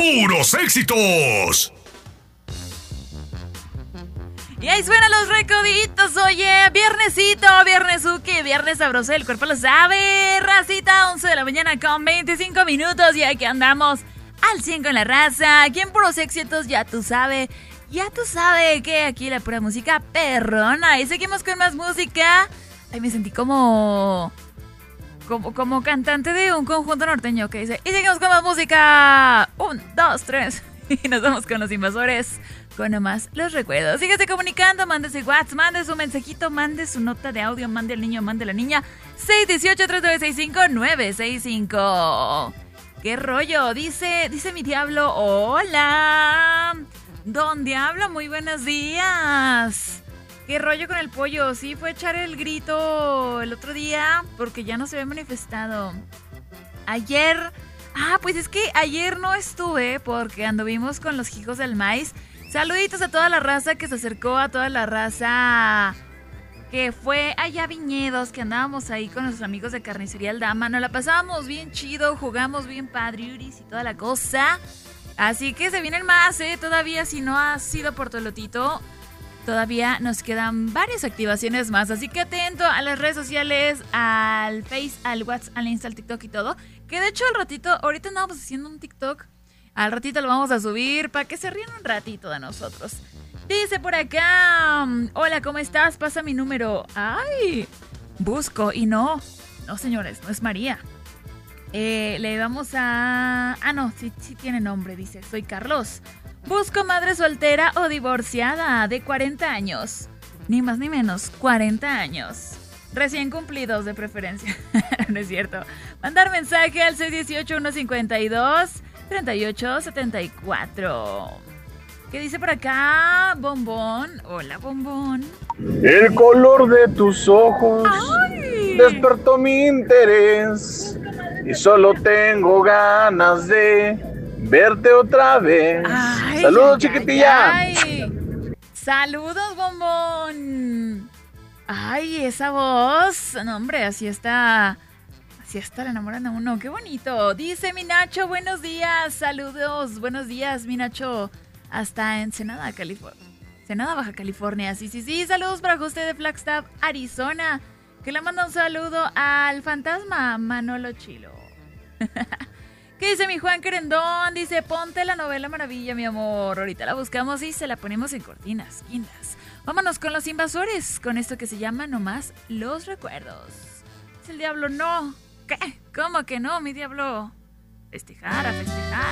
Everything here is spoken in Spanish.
¡puros éxitos! Y ahí suenan los recoditos, oye, viernesito, viernesuki, viernes sabroso, el cuerpo lo sabe, racita, 11 de la mañana con 25 minutos, y aquí andamos al 100 con la raza, aquí en puros éxitos, ya tú sabes que aquí la pura música perrona, y seguimos con más música. Ay, me sentí como cantante de un conjunto norteño que dice, y seguimos con más música, 1, 2, 3, y nos vamos con los invasores. Con nomás los recuerdos. Síguese comunicando, mande su WhatsApp, mande su mensajito, mande su nota de audio, mande al niño, mande a la niña. 618-3965-965. ¿Qué rollo? Dice mi diablo, hola. Don Diablo, muy buenos días. ¿Qué rollo con el pollo? Sí, fue a echar el grito el otro día porque ya no se había manifestado. Ayer... pues es que ayer no estuve porque anduvimos con los hijos del maíz. Saluditos a toda la raza que se acercó, a toda la raza que fue allá a Viñedos, que andábamos ahí con nuestros amigos de Carnicería Aldama. Nos la pasábamos bien chido, jugamos bien padriuris y toda la cosa. Así que se vienen más, todavía si no has sido por Tolotito, todavía nos quedan varias activaciones más. Así que atento a las redes sociales, al Face, al WhatsApp, al Insta, al TikTok y todo. Que de hecho al ratito, ahorita andábamos haciendo un TikTok. Al ratito lo vamos a subir para que se rían un ratito de nosotros. Dice por acá, hola, ¿cómo estás? Pasa mi número. Ay, busco y no señores, no es María. Le vamos a... no, sí tiene nombre, dice, soy Carlos. Busco madre soltera o divorciada de 40 años. Ni más ni menos, 40 años. Recién cumplidos de preferencia. No es cierto. Mandar mensaje al 618-152-3874. ¿Qué dice por acá? Bombón. Hola, Bombón. El color de tus ojos ¡ay! Despertó mi interés y solo tengo ganas de verte otra vez. Ay, Saludos, chiquitilla. Ay. Saludos, Bombón. Ay, esa voz. No, hombre, así está la enamorando a uno. Qué bonito. Dice mi Nacho, buenos días. Saludos, buenos días, mi Nacho. Hasta Ensenada, California. Ensenada, Baja California. Sí. Saludos para José de Flagstaff, Arizona. Que le manda un saludo al fantasma Manolo Chilo. ¿Qué dice mi Juan Querendón? Dice, ponte la novela Maravilla, mi amor. Ahorita la buscamos y se la ponemos en cortinas, guindas. Vámonos con los invasores, con esto que se llama nomás Los Recuerdos. Es el diablo, no. ¿Qué? ¿Cómo que no, mi diablo? Festejar, a festejar.